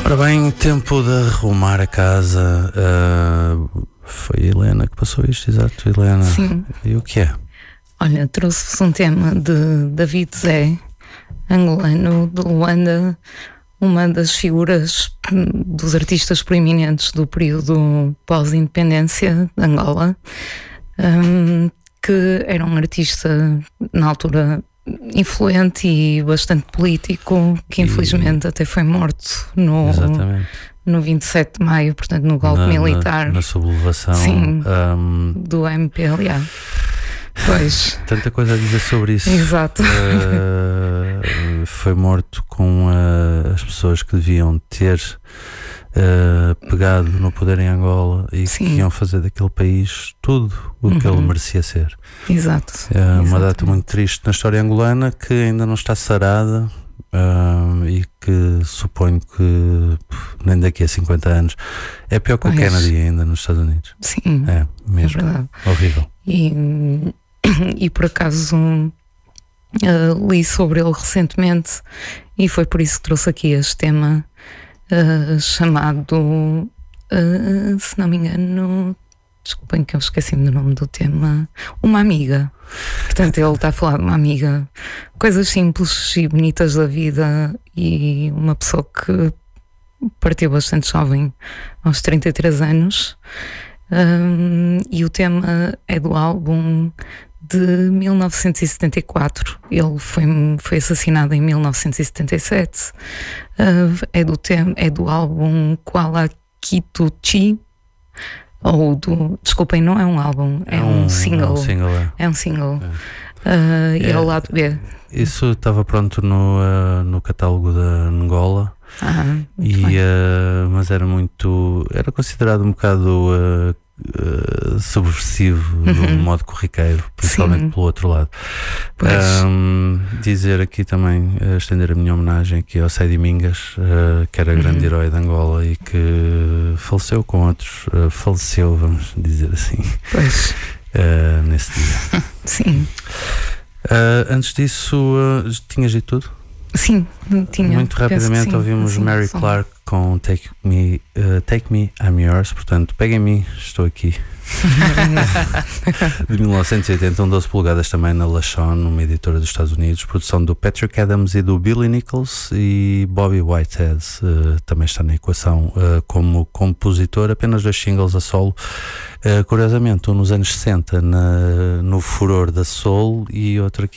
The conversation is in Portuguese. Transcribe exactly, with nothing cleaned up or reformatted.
Ora bem, tempo de arrumar a casa. Uh, foi a Helena que passou isto, exato, Helena. Sim. E o que é? Olha, trouxe-vos um tema de David Zé, angolano de Luanda, uma das figuras dos artistas proeminentes do período pós-independência de Angola, um, que era um artista na altura influente e bastante político, que infelizmente e... até foi morto no, no vinte e sete de maio, portanto no golpe na, militar. Na, na sublevação. Sim, um... do M P L A. Pois. Tanta coisa a dizer sobre isso. Exato. Uh, foi morto com uh, as pessoas que deviam ter uh, pegado no poder em Angola e Sim. que iam fazer daquele país tudo o uhum. que ele merecia ser. Exato. É uma Exatamente. data muito triste na história angolana, que ainda não está sarada. Uh, e que suponho que nem daqui a cinquenta anos é pior que pois. O Kennedy ainda nos Estados Unidos. Sim, é mesmo, é verdade. Horrível. E, e por acaso uh, li sobre ele recentemente e foi por isso que trouxe aqui este tema uh, chamado, uh, se não me engano, desculpem que eu esqueci-me do nome do tema, Uma Amiga. Portanto, ele está a falar de uma amiga, coisas simples e bonitas da vida, e uma pessoa que partiu bastante jovem, aos trinta e três anos. Um, e o tema é do álbum de mil novecentos e setenta e quatro. Ele foi, foi assassinado em mil novecentos e setenta e sete. Uh, é, do tema, é do álbum Kuala Kituchi. Ou do. Desculpem, não é um álbum, é, é um, um single. É um single. É, é um single. É. Uh, e é, é o lado B. Isso estava pronto no, uh, no catálogo da Angola. Ah, e, uh, mas era muito. Era considerado um bocado uh, uh, subversivo, uhum. de um modo corriqueiro, principalmente Sim. pelo outro lado. Um, dizer aqui também, uh, estender a minha homenagem aqui ao Sedi Mingas, uh, que era grande uhum. herói de Angola e que faleceu com outros, uh, faleceu, vamos dizer assim, pois. Uh, nesse dia. Sim. Uh, antes disso, uh, tinhas dito tudo? Sim, tinha. Muito rapidamente sim, ouvimos sim, Mary sim. Clark com Take Me, uh, Take Me, I'm Yours. Portanto, peguem-me, estou aqui. De mil novecentos e oitenta, um doze polegadas também na Lachon, uma editora dos Estados Unidos. Produção do Patrick Adams e do Billy Nichols. E Bobby Whitehead uh, também está na equação uh, como compositor. Apenas dois singles a solo. Uh, curiosamente, um nos anos sessenta na, no furor da soul e outro aqui